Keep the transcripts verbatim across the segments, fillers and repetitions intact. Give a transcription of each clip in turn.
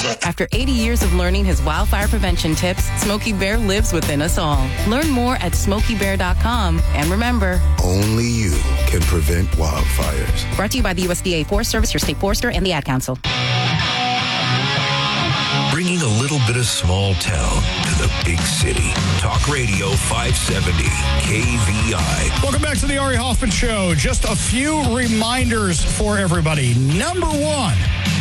After eighty years of learning his wildfire prevention tips, Smokey Bear lives within us all. Learn more at smokey bear dot com. And remember, only you can prevent wildfires. Brought to you by the U S D A Forest Service, your state forester, and the Ad Council. Bringing a little bit of small town to the big city. Talk Radio five seventy K V I. Welcome back to the Ari Hoffman Show. Just a few reminders for everybody. Number one,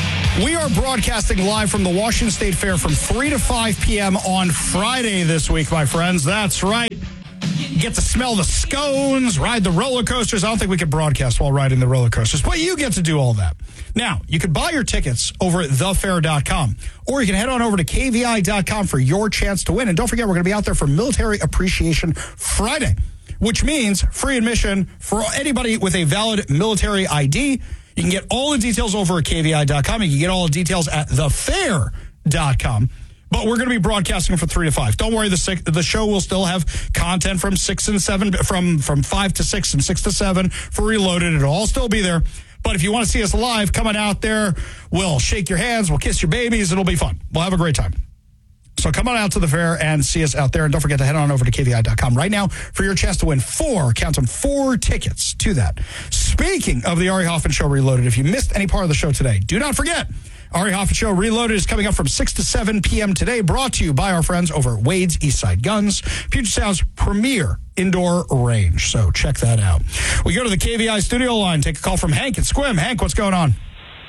we are broadcasting live from the Washington State Fair from three to five p.m. on Friday this week, my friends. That's right. You get to smell the scones, ride the roller coasters. I don't think we could broadcast while riding the roller coasters, but you get to do all that. Now, you can buy your tickets over at the fair dot com, or you can head on over to K V I dot com for your chance to win. And don't forget, we're going to be out there for Military Appreciation Friday, which means free admission for anybody with a valid military I D. You can get all the details over at K V I dot com. You can get all the details at the fair dot com. But we're going to be broadcasting from three to five. Don't worry, the six, the show will still have content from six and seven, from from five to six and six to seven for Reloaded. It'll all still be there. But if you want to see us live, coming out there, we'll shake your hands, we'll kiss your babies. It'll be fun. We'll have a great time. So come on out to the fair and see us out there. And don't forget to head on over to K V I dot com right now for your chance to win four, count them, four tickets to that. Speaking of the Ari Hoffman Show Reloaded, if you missed any part of the show today, do not forget, Ari Hoffman Show Reloaded is coming up from six to seven p.m. today, brought to you by our friends over at Wade's Eastside Guns, Puget Sound's premier indoor range. So check that out. We go to the K V I studio line, take a call from Hank at Squim. Hank, what's going on?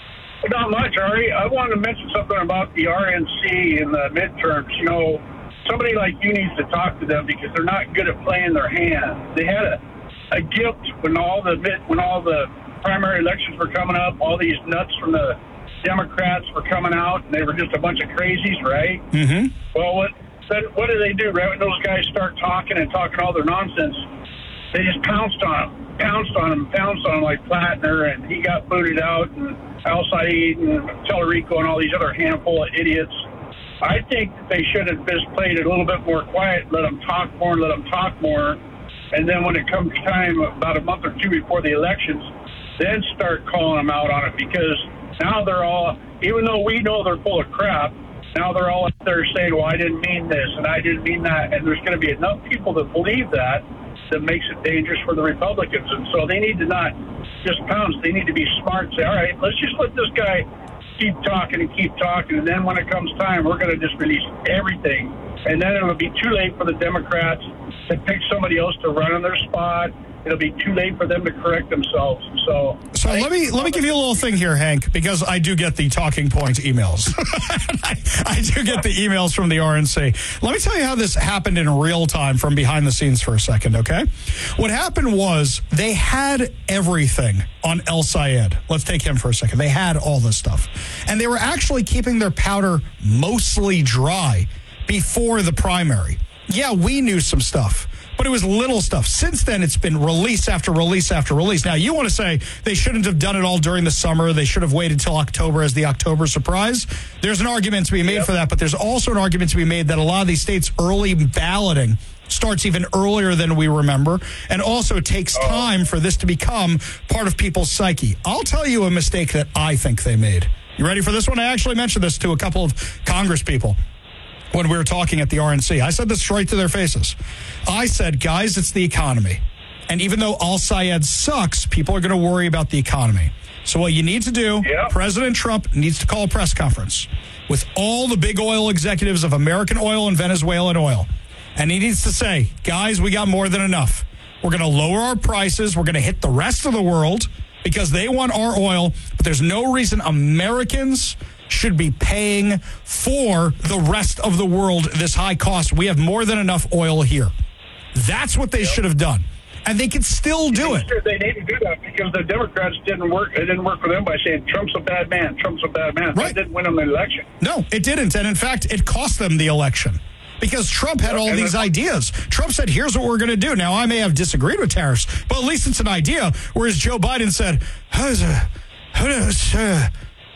Not much, Ari. I wanted to mention something about the R N C in the midterms. You know, somebody like you needs to talk to them because they're not good at playing their hand. They had a, a guilt when all the mid, when all the primary elections were coming up, all these nuts from the Democrats were coming out, and they were just a bunch of crazies, right? Mm-hmm. Well, what what do they do, right? When those guys start talking and talking all their nonsense, they just pounced on them, pounced on them, pounced on them like Plattner, and he got booted out, and Al Said and Tellerico and all these other handful of idiots. I think that they should have just played it a little bit more quiet, let them talk more, let them talk more, and then when it comes time, about a month or two before the elections, then start calling them out on it, because now they're all, even though we know they're full of crap, now they're all out there saying, well, I didn't mean this, and I didn't mean that, and there's going to be enough people that believe that that makes it dangerous for the Republicans. And so they need to not just pounce. They need to be smart and say, all right, let's just let this guy keep talking and keep talking, and then when it comes time, we're going to just release everything. And then it'll be too late for the Democrats to pick somebody else to run in their spot. It'll be too late for them to correct themselves. So, so I, let me let me give you a little thing here, Hank, because I do get the talking point emails. I, I do get the emails from the R N C. Let me tell you how this happened in real time from behind the scenes for a second, okay? What happened was they had everything on El Sayed. Let's take him for a second. They had all this stuff. And they were actually keeping their powder mostly dry before the primary. Yeah, we knew some stuff, but it was little stuff. Since then, it's been release after release after release. Now, you want to say they shouldn't have done it all during the summer. They should have waited till October as the October surprise. There's an argument to be made yep. for that, but there's also an argument to be made that a lot of these states' early balloting starts even earlier than we remember, and also it takes oh. time for this to become part of people's psyche. I'll tell you a mistake that I think they made. You ready for this one? I actually mentioned this to a couple of Congress people when we were talking at the R N C. I said this straight to their faces. I said, guys, it's the economy. And even though Al Sayed sucks, people are going to worry about the economy. So what you need to do, yep. President Trump needs to call a press conference with all the big oil executives of American Oil and Venezuelan Oil. And he needs to say, guys, we got more than enough. We're going to lower our prices. We're going to hit the rest of the world because they want our oil. But there's no reason Americans should be paying for the rest of the world this high cost. We have more than enough oil here. That's what they yep. should have done. And they could still do it. They need to do that because the Democrats didn't work. It didn't work for them by saying Trump's a bad man. Trump's a bad man. Right. That didn't win them the election. No, it didn't. And in fact, it cost them the election because Trump had all and these ideas. Trump said, here's what we're going to do. Now, I may have disagreed with tariffs, but at least it's an idea. Whereas Joe Biden said,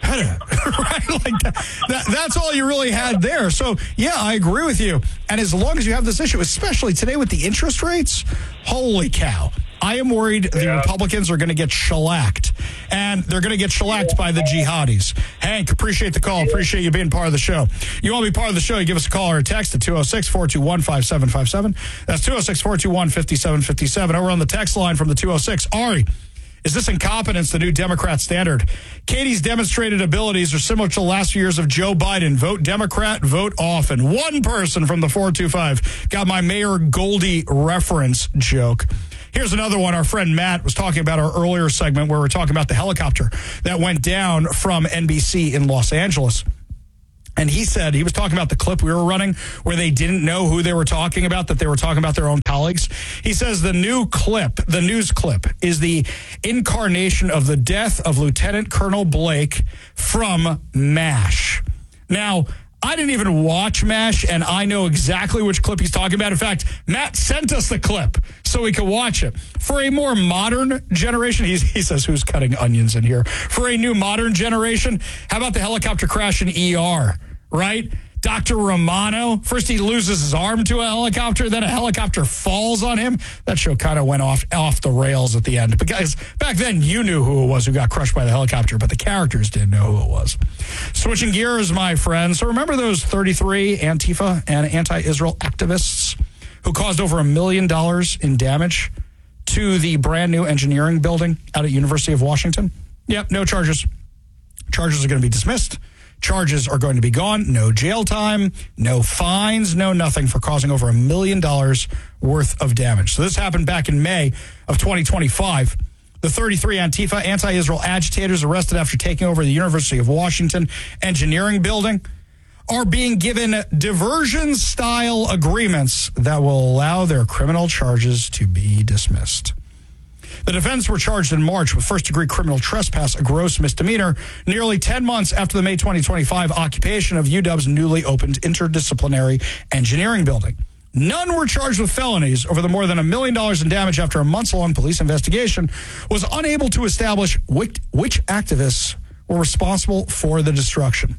right? Like that, that, that's all you really had there. So, yeah, I agree with you. And as long as you have this issue, especially today with the interest rates, holy cow. I am worried the Yeah. Republicans are going to get shellacked, and they're going to get shellacked by the jihadis. Hank, appreciate the call. Appreciate you being part of the show. You want to be part of the show, you give us a call or a text at two oh six, four two one, five seven five seven. That's two oh six, four two one, five seven five seven. Over on the text line from the two oh six, Ari, is this incompetence the new Democrat standard? Katie's demonstrated abilities are similar to the last few years of Joe Biden. Vote Democrat, vote off. And one person from the four two five got my Mayor Goldie reference joke. Here's another one. Our friend Matt was talking about our earlier segment where we're talking about the helicopter that went down from N B C in Los Angeles. And he said, he was talking about the clip we were running where they didn't know who they were talking about, that they were talking about their own colleagues. He says the new clip, the news clip, is the incarnation of the death of Lieutenant Colonel Blake from MASH. Now, I didn't even watch MASH, and I know exactly which clip he's talking about. In fact, Matt sent us the clip so we could watch it. For a more modern generation, he's, he says, who's cutting onions in here? For a new modern generation, how about the helicopter crash in E R, right? Doctor Romano, first he loses his arm to a helicopter, then a helicopter falls on him. That show kind of went off off the rails at the end. Because back then you knew who it was who got crushed by the helicopter, but the characters didn't know who it was. Switching gears, my friends. So remember those thirty-three Antifa and anti-Israel activists who caused over a million dollars in damage to the brand new engineering building out at University of Washington? Yep, no charges. Charges are going to be dismissed. Charges are going to be gone. No jail time, no fines, no nothing for causing over a million dollars worth of damage. So this happened back in May of twenty twenty-five. The thirty-three Antifa anti-Israel agitators arrested after taking over the University of Washington engineering building are being given diversion-style agreements that will allow their criminal charges to be dismissed. The defendants were charged in March with first-degree criminal trespass, a gross misdemeanor, nearly ten months after the May twenty twenty-five occupation of U W's newly opened interdisciplinary engineering building. None were charged with felonies over the more than a million dollars in damage after a months-long police investigation was unable to establish which, which activists were responsible for the destruction.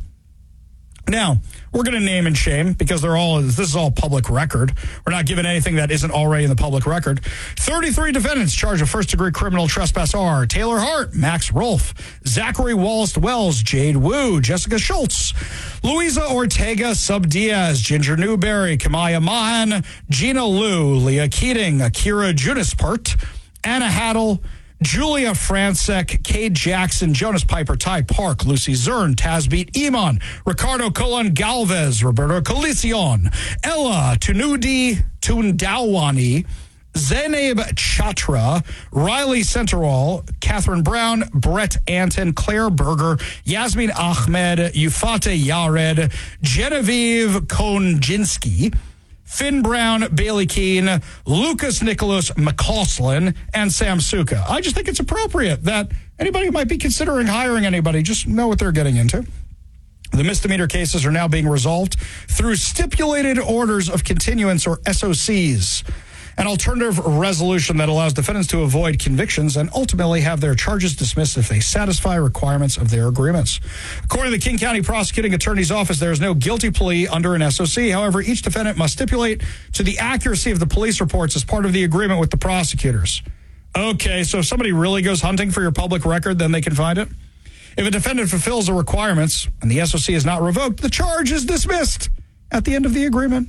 Now, we're going to name and shame because they're all, this is all public record. We're not giving anything that isn't already in the public record. thirty-three defendants charged with first-degree criminal trespass are Taylor Hart, Max Rolfe, Zachary Wallace Wells, Jade Wu, Jessica Schultz, Luisa Ortega Subdiaz, Ginger Newberry, Kamaya Mahan, Gina Liu, Leah Keating, Akira Junispert, Anna Haddle, Julia Francek, Cade Jackson, Jonas Piper, Ty Park, Lucy Zern, Tazbeat Iman, Ricardo Colon Galvez, Roberto Colicion, Ella Tunudi Tundawani, Zainab Chatra, Riley Centerall, Catherine Brown, Brett Anton, Claire Berger, Yasmin Ahmed, Yufate Yared, Genevieve Konjinsky, Finn Brown, Bailey Keene, Lucas Nicholas McCausland, and Sam Suka. I just think it's appropriate that anybody who might be considering hiring anybody just know what they're getting into. The misdemeanor cases are now being resolved through stipulated orders of continuance, or S O Cs, an alternative resolution that allows defendants to avoid convictions and ultimately have their charges dismissed if they satisfy requirements of their agreements. According to the King County Prosecuting Attorney's Office, there is no guilty plea under an S O C. However, each defendant must stipulate to the accuracy of the police reports as part of the agreement with the prosecutors. Okay, so if somebody really goes hunting for your public record, then they can find it? If a defendant fulfills the requirements and the S O C is not revoked, the charge is dismissed at the end of the agreement.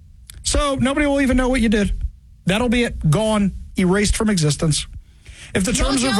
So nobody will even know what you did. That'll be it. Gone. Erased from existence. If the terms no are...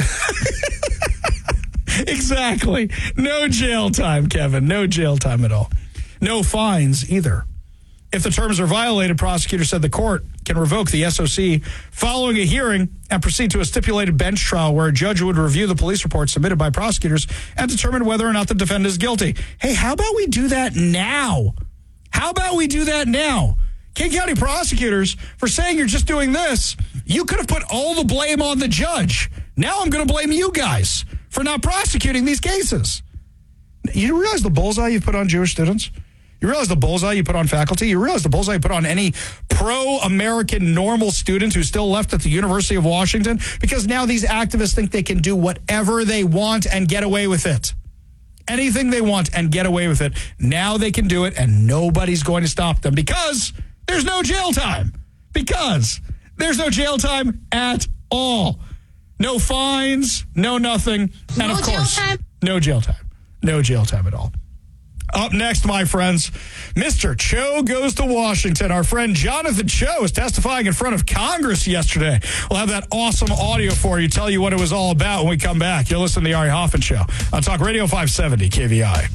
Exactly. No jail time, Kevin. No jail time at all. No fines either. If the terms are violated, prosecutors said the court can revoke the S O C following a hearing and proceed to a stipulated bench trial where a judge would review the police reports submitted by prosecutors and determine whether or not the defendant is guilty. Hey, how about we do that now? How about we do that now? King County prosecutors, for saying you're just doing this, you could have put all the blame on the judge. Now I'm going to blame you guys for not prosecuting these cases. You realize the bullseye you put on Jewish students? You realize the bullseye you put on faculty? You realize the bullseye you put on any pro-American normal student who's still left at the University of Washington? Because now these activists think they can do whatever they want and get away with it. anything they want and get away with it. Now they can do it, and nobody's going to stop them because there's no jail time. Because there's no jail time at all. No fines, no nothing, and no of course, jail time? no jail time. No jail time at all. Up next, my friends, Mister Cho goes to Washington. Our friend Jonathan Cho was testifying in front of Congress yesterday. We'll have that awesome audio for you, tell you what it was all about when we come back. You'll listen to the Ari Hoffman Show on Talk Radio five seventy K V I.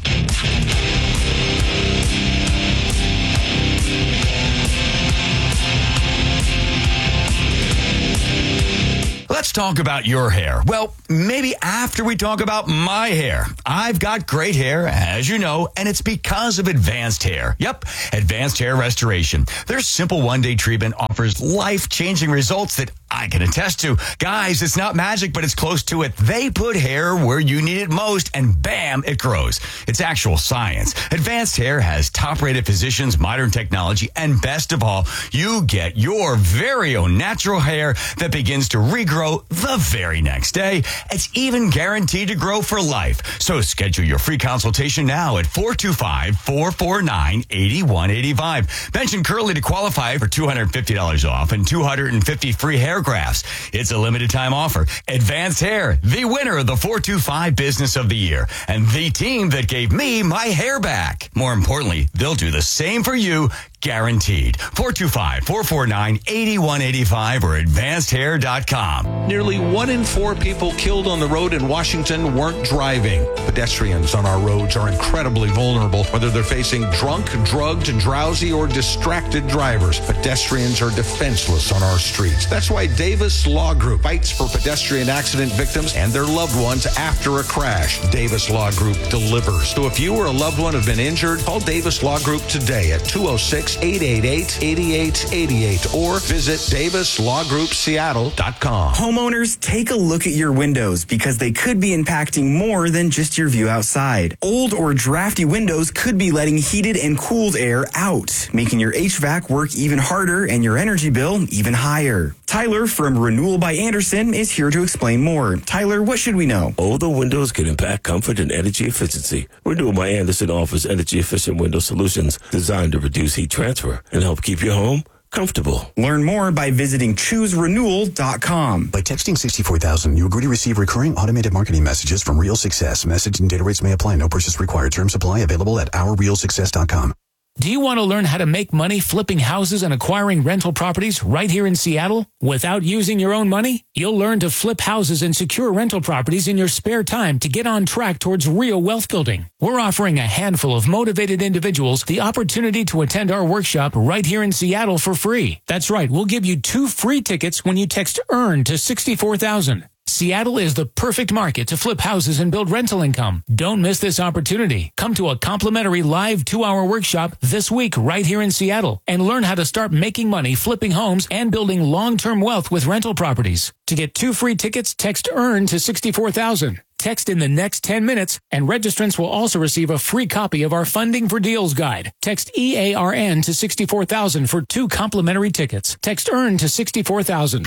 Let's talk about your hair. Well, maybe after we talk about my hair. I've got great hair, as you know, and it's because of Advanced Hair. Yep, Advanced Hair Restoration. Their simple one-day treatment offers life-changing results that I can attest to. Guys, it's not magic, but it's close to it. They put hair where you need it most, and bam, it grows. It's actual science. Advanced Hair has top-rated physicians, modern technology, and best of all, you get your very own natural hair that begins to regrow the very next day. It's even guaranteed to grow for life. So schedule your free consultation now at four two five, four four nine, eight one eight five. Mention Curly to qualify for two hundred fifty dollars off and two hundred fifty free hair grafts. It's a limited time offer. Advanced Hair, the winner of the four two five Business of the Year, and the team that gave me my hair back. More importantly, they'll do the same for you, guaranteed. four two five, four four nine, eight one eight five or advanced hair dot com. Nearly one in four people killed on the road in Washington weren't driving. Pedestrians on our roads are incredibly vulnerable, whether they're facing drunk, drugged, drowsy, or distracted drivers. Pedestrians are defenseless on our streets. That's why Davis Law Group fights for pedestrian accident victims and their loved ones after a crash. Davis Law Group delivers. So if you or a loved one have been injured, call Davis Law Group today at two oh six, eight eight eight, eight eight eight eight or visit davis law group seattle dot com. Homeowners, take a look at your windows because they could be impacting more than just your view outside. Old or drafty windows could be letting heated and cooled air out, making your H V A C work even harder and your energy bill even higher. Tyler from Renewal by Andersen is here to explain more. Tyler, what should we know? Older windows can impact comfort and energy efficiency. Renewal by Andersen offers energy-efficient window solutions designed to reduce heat transfer and help keep your home comfortable. Learn more by visiting choose renewal dot com. By texting sixty-four thousand, you agree to receive recurring automated marketing messages from Real Success. Message and data rates may apply. No purchase required. Terms apply. Available at our real success dot com. Do you want to learn how to make money flipping houses and acquiring rental properties right here in Seattle without using your own money? You'll learn to flip houses and secure rental properties in your spare time to get on track towards real wealth building. We're offering a handful of motivated individuals the opportunity to attend our workshop right here in Seattle for free. That's right, we'll give you two free tickets when you text EARN to sixty-four thousand. Seattle is the perfect market to flip houses and build rental income. Don't miss this opportunity. Come to a complimentary live two-hour workshop this week right here in Seattle and learn how to start making money flipping homes and building long-term wealth with rental properties. To get two free tickets, text EARN to sixty-four thousand. Text in the next ten minutes, and registrants will also receive a free copy of our Funding for Deals guide. Text E A R N to sixty-four thousand for two complimentary tickets. Text EARN to sixty-four thousand.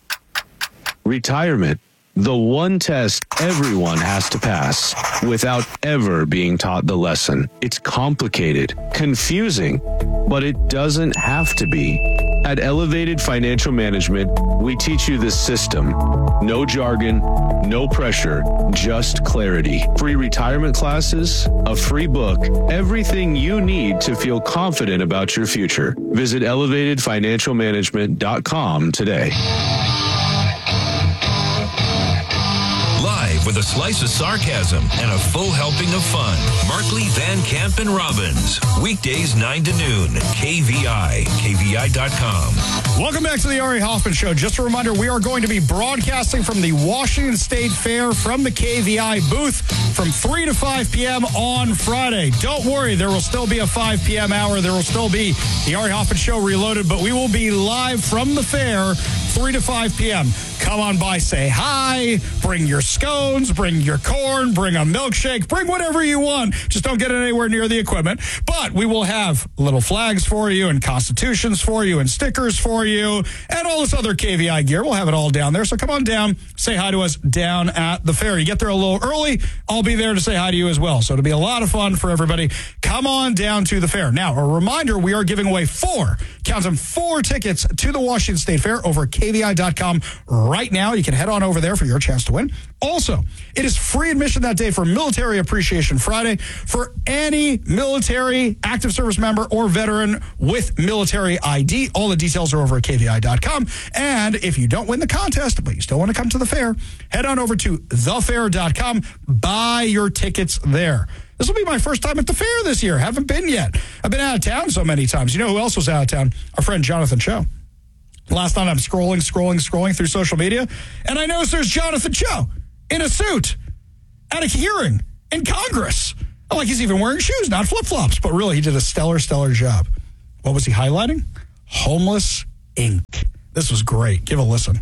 Retirement. The one test everyone has to pass without ever being taught the lesson. It's complicated, confusing, but it doesn't have to be. At Elevated Financial Management, we teach you the system. No jargon, no pressure, just clarity. Free retirement classes, a free book, everything you need to feel confident about your future. Visit elevated financial management dot com today. With a slice of sarcasm and a full helping of fun. Markley, Van Camp, and Robbins. Weekdays nine to noon. K V I. K V I dot com. Welcome back to the Ari Hoffman Show. Just a reminder, we are going to be broadcasting from the Washington State Fair from the K V I booth from three to five p.m. on Friday. Don't worry, there will still be a five p.m. hour. There will still be the Ari Hoffman Show Reloaded, but we will be live from the fair three to five p.m. Come on by, say hi, bring your scones, bring your corn, bring a milkshake, bring whatever you want. Just don't get it anywhere near the equipment. But we will have little flags for you and constitutions for you and stickers for you and all this other K V I gear. We'll have it all down there. So come on down, say hi to us down at the fair. You get there a little early, I'll be there to say hi to you as well. So it'll be a lot of fun for everybody. Come on down to the fair. Now, a reminder, we are giving away four, count them, four tickets to the Washington State Fair over at K V I dot com right now. You can head on over there for your chance to win. Also, it is free admission that day for Military Appreciation Friday for any military, active service member, or veteran with military I D. All the details are over at K V I dot com. And if you don't win the contest, but you still want to come to the fair, head on over to the fair dot com. Buy your tickets there. This will be my first time at the fair this year. Haven't been yet. I've been out of town so many times. You know who else was out of town? Our friend Jonathan Cho. Last night I'm scrolling, scrolling, scrolling through social media, and I noticed there's Jonathan Cho in a suit at a hearing in Congress. I'm like, he's even wearing shoes, not flip-flops. But really, he did a stellar, stellar job. What was he highlighting? Homeless Incorporated. This was great. Give a listen.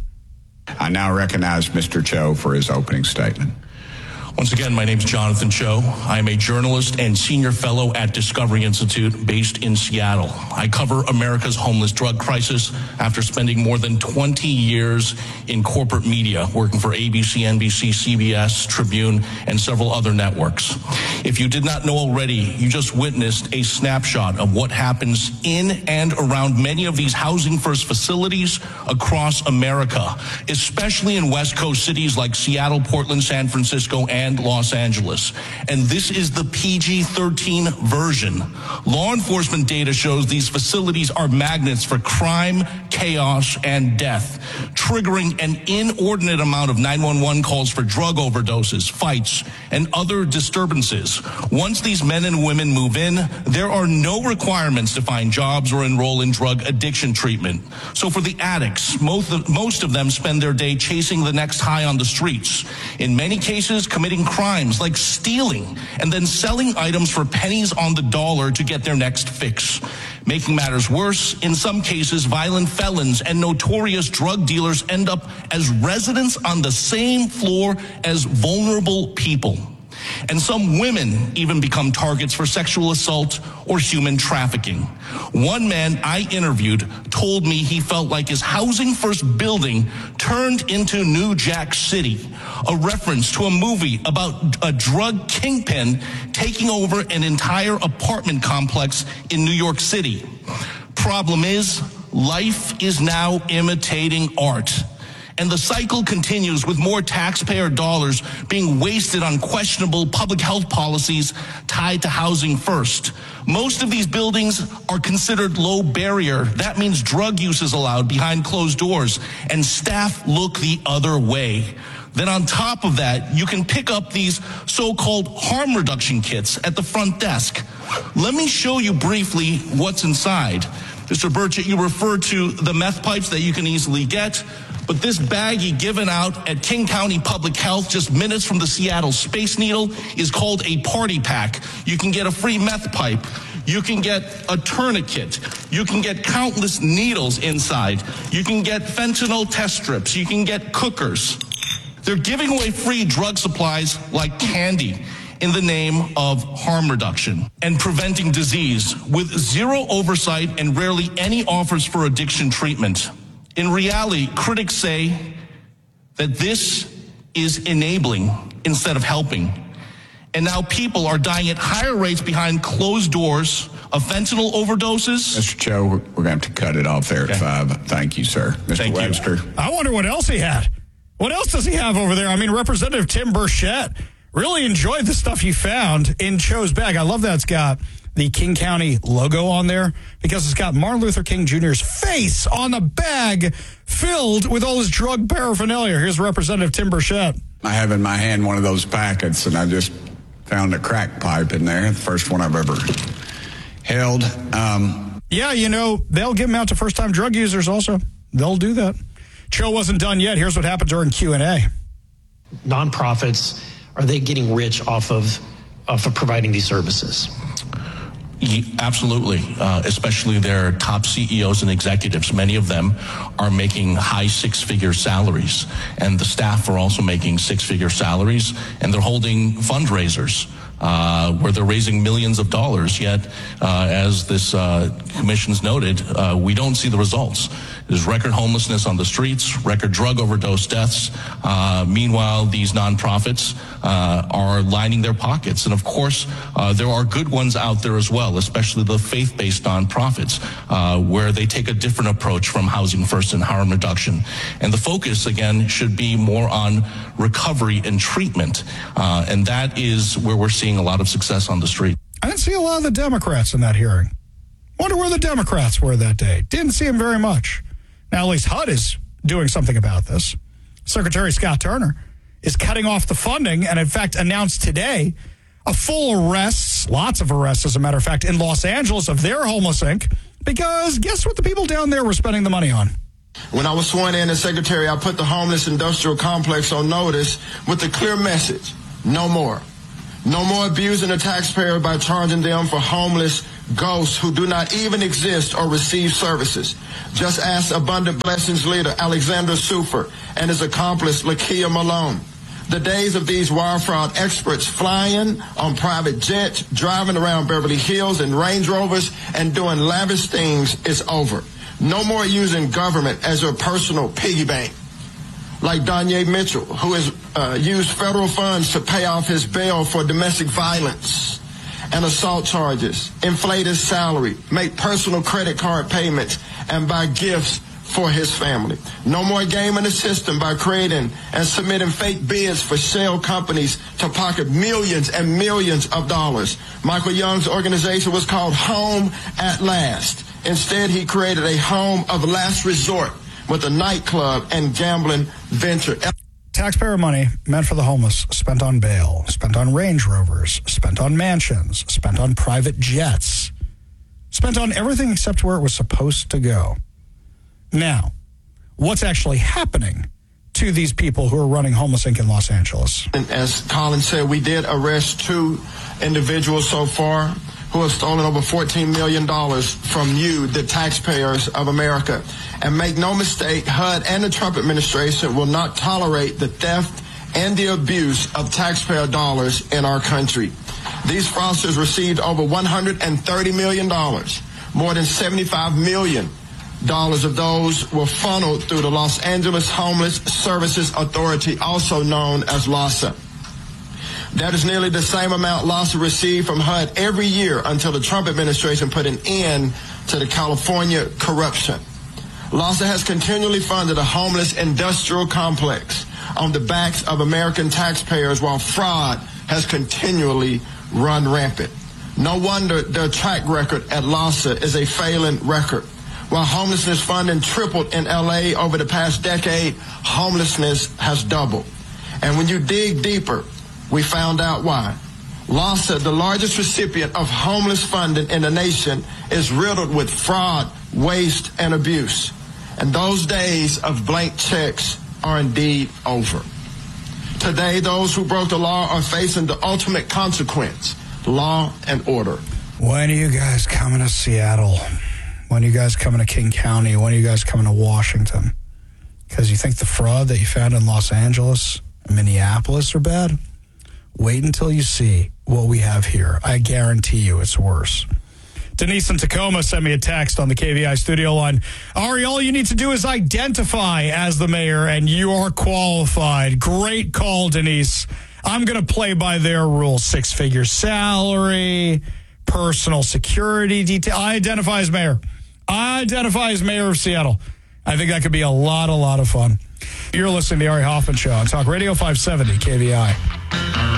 I now recognize Mister Cho for his opening statement. Once again, my name is Jonathan Cho. I am a journalist and senior fellow at Discovery Institute based in Seattle. I cover America's homeless drug crisis after spending more than twenty years in corporate media, working for A B C, N B C, C B S, Tribune, and several other networks. If you did not know already, you just witnessed a snapshot of what happens in and around many of these housing first facilities across America, especially in West Coast cities like Seattle, Portland, San Francisco, and and Los Angeles. And this is the P G thirteen version. Law enforcement data shows these facilities are magnets for crime, chaos, and death, triggering an inordinate amount of nine one one calls for drug overdoses, fights, and other disturbances. Once these men and women move in, there are no requirements to find jobs or enroll in drug addiction treatment. So for the addicts, most of, most of them spend their day chasing the next high on the streets. In many cases, committing crimes like stealing and then selling items for pennies on the dollar to get their next fix. Making matters worse, in some cases, violent felons and notorious drug dealers end up as residents on the same floor as vulnerable people. And some women even become targets for sexual assault or human trafficking. One man I interviewed told me he felt like his housing first building turned into New Jack City, a reference to a movie about a drug kingpin taking over an entire apartment complex in New York City. Problem is, life is now imitating art. And the cycle continues with more taxpayer dollars being wasted on questionable public health policies tied to housing first. Most of these buildings are considered low barrier. That means drug use is allowed behind closed doors, and staff look the other way. Then on top of that, you can pick up these so-called harm reduction kits at the front desk. Let me show you briefly what's inside. Mister Burchett, you referred to the meth pipes that you can easily get. But this baggie given out at King County Public Health just minutes from the Seattle Space Needle is called a party pack. You can get a free meth pipe. You can get a tourniquet. You can get countless needles inside. You can get fentanyl test strips. You can get cookers. They're giving away free drug supplies like candy in the name of harm reduction and preventing disease with zero oversight and rarely any offers for addiction treatment. In reality, critics say that this is enabling instead of helping. And now people are dying at higher rates behind closed doors of fentanyl overdoses. Mister Cho, we're going to have to cut it off there okay. at five. Thank you, sir. Mister Thank Webster. You. I wonder what else he had. What else does he have over there? I mean, Representative Tim Burchett really enjoyed the stuff he found in Cho's bag. I love that it's got the King County logo on there because it's got Martin Luther King Junior's face on the bag filled with all his drug paraphernalia. Here's Representative Tim Burchett. I have in my hand one of those packets, and I just found a crack pipe in there, the first one I've ever held. Um, yeah, you know, they'll give them out to first-time drug users also. They'll do that. Cho wasn't done yet. Here's what happened during Q and A. Nonprofits, are they getting rich off of, off of providing these services? Absolutely, uh, especially their top C E Os and executives. Many of them are making high six-figure salaries, and the staff are also making six-figure salaries, and they're holding fundraisers uh, where they're raising millions of dollars. Yet, uh, as this uh, commission's noted, uh, we don't see the results. There's record homelessness on the streets, record drug overdose deaths. Uh, meanwhile, these nonprofits uh, are lining their pockets. And of course, uh, there are good ones out there as well, especially the faith-based nonprofits, uh, where they take a different approach from Housing First and harm reduction. And the focus, again, should be more on recovery and treatment. Uh, and that is where we're seeing a lot of success on the street. I didn't see a lot of the Democrats in that hearing. Wonder where the Democrats were that day. Didn't see them very much. Now, at least H U D is doing something about this. Secretary Scott Turner is cutting off the funding and, in fact, announced today a full arrests, lots of arrests, as a matter of fact, in Los Angeles of their Homeless Incorporated. Because guess what the people down there were spending the money on? When I was sworn in as secretary, I put the homeless industrial complex on notice with a clear message: no more. No more abusing the taxpayer by charging them for homeless ghosts who do not even exist or receive services. Just ask Abundant Blessings leader Alexander Sufer and his accomplice Lakia Malone. The days of these wire fraud experts flying on private jets, driving around Beverly Hills in Range Rovers, and doing lavish things is over. No more using government as your personal piggy bank. Like Danye Mitchell, who has uh, used federal funds to pay off his bail for domestic violence and assault charges, inflate his salary, make personal credit card payments, and buy gifts for his family. No more gaming the system by creating and submitting fake bids for shell companies to pocket millions and millions of dollars. Michael Young's organization was called Home at Last. Instead, he created a home of last resort with a nightclub and gambling venture. Taxpayer money meant for the homeless, spent on bail, spent on Range Rovers, spent on mansions, spent on private jets, spent on everything except where it was supposed to go. Now, what's actually happening to these people who are running Homeless Incorporated in Los Angeles? And as Colin said, we did arrest two individuals so far who have stolen over fourteen million dollars from you, the taxpayers of America. And make no mistake, H U D and the Trump administration will not tolerate the theft and the abuse of taxpayer dollars in our country. These fraudsters received over one hundred thirty million dollars. More than seventy-five million dollars of those were funneled through the Los Angeles Homeless Services Authority, also known as LAHSA. That is nearly the same amount LAHSA received from H U D every year until the Trump administration put an end to the California corruption. LAHSA has continually funded a homeless industrial complex on the backs of American taxpayers while fraud has continually run rampant. No wonder their track record at LAHSA is a failing record. While homelessness funding tripled in L A over the past decade, homelessness has doubled. And when you dig deeper, we found out why. LAHSA, the largest recipient of homeless funding in the nation, is riddled with fraud, waste, and abuse. And those days of blank checks are indeed over. Today, those who broke the law are facing the ultimate consequence: law and order. When are you guys coming to Seattle? When are you guys coming to King County? When are you guys coming to Washington? Because you think the fraud that you found in Los Angeles and Minneapolis are bad? Wait until you see what we have here. I guarantee you it's worse. Denise in Tacoma sent me a text on the K V I studio line. Ari, all you need to do is identify as the mayor, and you are qualified. Great call, Denise. I'm going to play by their rules. Six-figure salary, personal security detail. I identify as mayor. I identify as mayor of Seattle. I think that could be a lot, a lot of fun. You're listening to the Ari Hoffman Show on Talk Radio five seventy K V I.